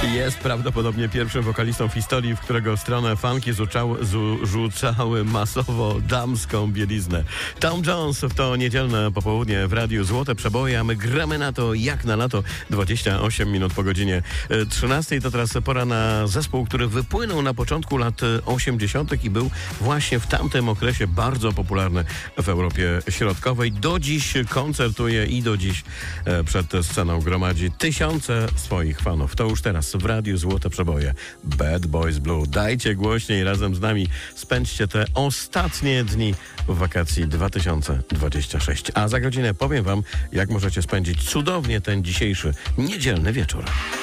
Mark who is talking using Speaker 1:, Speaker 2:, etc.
Speaker 1: Jest prawdopodobnie pierwszym wokalistą w historii, w którego stronę funky rzucały masowo damską bieliznę. Tom Jones w to niedzielne popołudnie w radiu Złote Przeboje, a my gramy na to jak na lato. 28 minut po godzinie 13. To teraz pora na zespół, który wypłynął na początku lat 80. i był właśnie w tamtym okresie bardzo popularny w Europie Środkowej. Do dziś koncertuje i do dziś przed sceną gromadzi tysiące swoich fanów. To już teraz w radiu Złote Przeboje. Bad Boys Blue. Dajcie głośniej, razem z nami spędźcie te ostatnie dni w wakacji 2026. A za godzinę powiem wam, jak możecie spędzić cudownie ten dzisiejszy niedzielny wieczór.